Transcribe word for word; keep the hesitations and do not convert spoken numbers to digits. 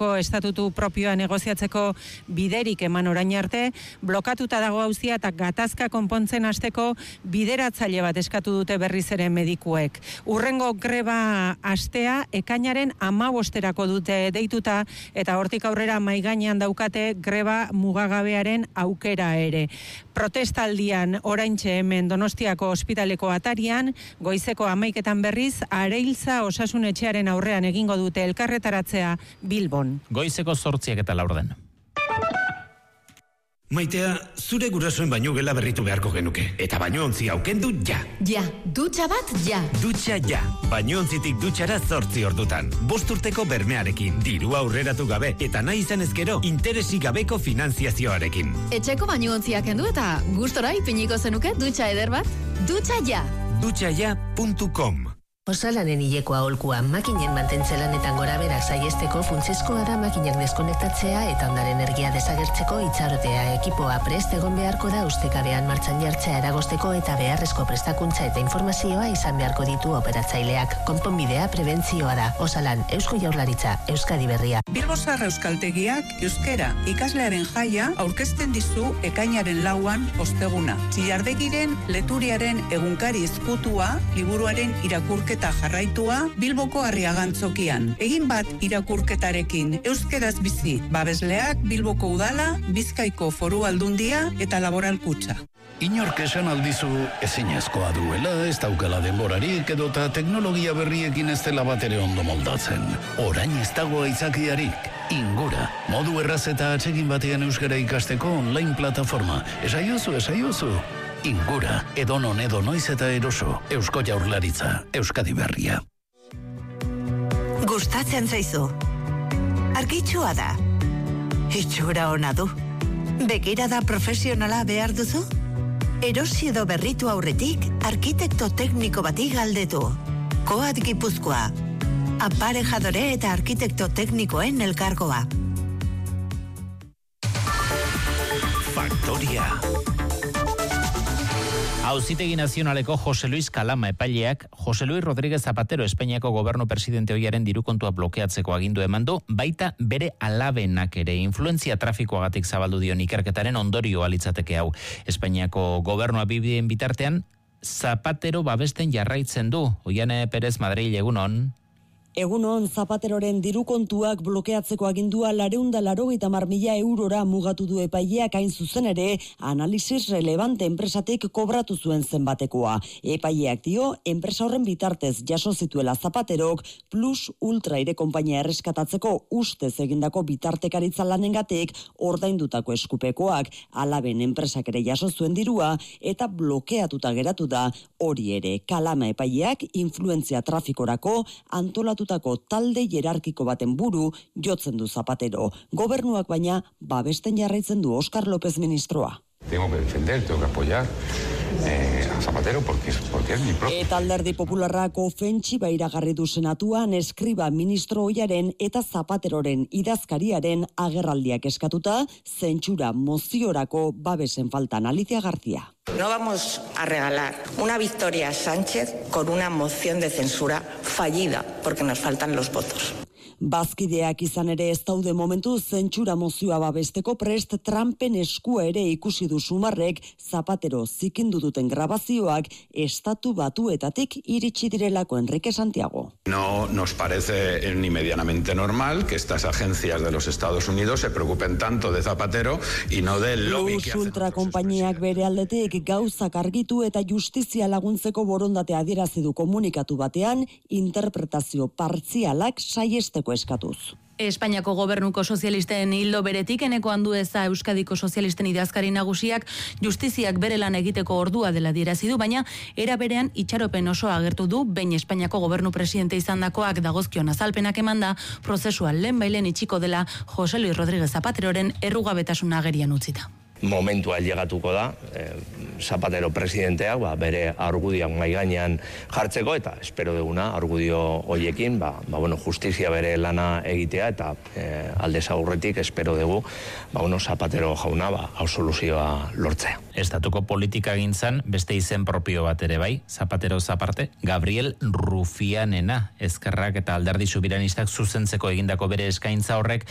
Espainiako estatutu propioa negoziatzeko biderik eman orain arte, blokatuta dago auzia eta gatazka konpontzen hasteko bideratzaile bat eskatu dute berriz ere medikuek. Urrengo greba astea ekainaren hamabosterako dute deituta eta hortik aurrera mahai gainean daukate greba mugagabearen aukera ere. Protestaldian oraintxe hemen Donostiako ospitaleko atarian, goizeko hamaiketan berriz, Areilza osasun etxearen aurrean egingo dute elkarretaratzea Bilbon. Goizeko zortziak eta laurden. Maitea, zure gurasoen baino gela berritu beharko genuke. Eta bainoontzi aukendu ja. Ja, dutxa bat ja. Dutxa ja. Bainoontzitik dutxara zortzi ordutan. Bost urteko bermearekin, dirua aurreratu gabe, eta nahi izan ezkero, interesik gabeko finanziazioarekin. Etxeko bainoontzia kendu eta gustora ipiniko zenuke dutxa eder bat? Dutxa ja. dutxa ja puntu com. Osalanen hileko aholkua makinen mantentzelanetan gora berak saiesteko funtsezkoa da makinak deskonektatzea eta ondare energia desagertzeko itxarotea ekipoa prest egon beharko da ustekabean martxan jartzea eragosteko eta beharrezko prestakuntza eta informazioa izan beharko ditu operatzaileak. Konponbidea prebentzioa da. Osalan, Eusko Jaurlaritza, Euskadi Berria. Bilbozar Euskaltegiak euskera ikaslearen jaia aurkezten dizu ekainaren lauan osteguna. Txillardegiren leturiaren egunkari ezkutua liburuaren irakurke eta jarraitua Bilboko Arriagantzokian. Egin bat irakurketarekin euskeraz bizi, babesleak Bilboko Udala, Bizkaiko Foru Aldundia eta Laboral Kutxa. Inork esan aldizu ezinezkoa duela, ez daukala denborarik edota teknologia berriekin ez dela bat ere ondo moldatzen. Orain ez dago aitzakiarik. Ingura, modu erraz eta atsegin batean euskara ikasteko online plataforma. Esaiozu, esaiozu. Ingura, edonon edo noiz eta eroso, Eusko Jaurlaritza, Euskadi Berria. Gustatzen zaizu. Argitxua da. Itxura ona du. Begirada profesionala behar duzu? Erosi edo berritu aurretik, arkitekto tekniko bati galdetu. Koat Gipuzkoa. Aparejadore eta arkitekto teknikoen elkargoa. Faktoria. Auzitegi Nazionaleko Jose Luis Kalama epaileak Jose Luis Rodríguez Zapatero Espainiako gobernu presidente ohiaren dirukontua blokeatzeko agindu eman du, baita bere alabenak ere influentzia trafikoagatik zabaldu dion ikerketaren ondorioa litzateke hau. Espainiako gobernua bibien bitartean Zapatero babesten jarraitzen du. Oiane Perez Madril, egunon. Egunon, Zapateroren dirukontuak blokeatzeko agindua lareunda larogeita hamar mila eurora mugatu du epaileak hain zuzen ere analisis relevante enpresatik kobratu zuen zenbatekoa. Epaileak dio, enpresa horren bitartez jaso zituela Zapaterok Plus Ultra ire konpainia erreskatatzeko ustez egindako bitartekaritza lanengatik ordaindutako eskupekoak, alaben enpresak ere jaso zuen dirua eta blokeatuta geratu da hori ere. Kalama epaileak influentzia trafikorako antolatu talde jerarkiko baten buru jotzen du Zapatero. Gobernuak baina babesten jarraitzen du Óscar López ministroa. Tengo que defender, tengo que apoyar eh, a Zapatero porque, porque es mi propio. Eta Alderdi Popularrak ofentsiba iragarri du senatuan eskriba ministro ohiaren eta Zapateroren idazkariaren agerraldiak eskatuta, zentsura moziorako babesen faltan. Alicia García. No vamos a regalar una victoria a Sánchez con una moción de censura fallida, porque nos faltan los votos. Bazkideak izan ere ez daude momentu zentsura mozioa babesteko prest Trumpen eskua ere ikusi du Sumarrek Zapatero zikindu duten grabazioak estatu batuetatik iritsi direlako. Enrique Santiago. No nos parece ni medianamente normal que estas agencias de los Estados Unidos se preocupen tanto de Zapatero y no del lobby que hacen. Ultra konpainiak bere aldetik gauzak argitu eta justizia laguntzeko borondatea adierazi du komunikatu batean interpretazio partzialak saiesteko eskatuz. Espainiako gobernuko sozialisten hildo beretik eneko Andueza Euskadiko sozialisten idazkari nagusiak justiziak bere lan egiteko ordua dela adierazi du, baina era berean itxaropen osoa agertu du behin Espainiako gobernu presidente izandakoak dagozkion azalpenak emanda prozesua lehenbailen itxiko dela Jose Luis Rodríguez Zapateroren errugabetasuna agerian utzita. Momentua llegatuko da, eh, Zapatero presidenteak ba, bere argudioak mahai gainean jartzeko eta espero duguna argudio hoiekin ba, ba, bueno, justizia bere lana egitea eta eh, aldez aurretik espero dugu ba, bueno, Zapatero jauna ba, absoluzioa lortzea. Estatuko politika gintzan beste izen propio bat ere bai, Zapatero zaparte, Gabriel Rufianena, Ezkerrak eta Alderdi Subiranistak zuzentzeko egindako bere eskaintza horrek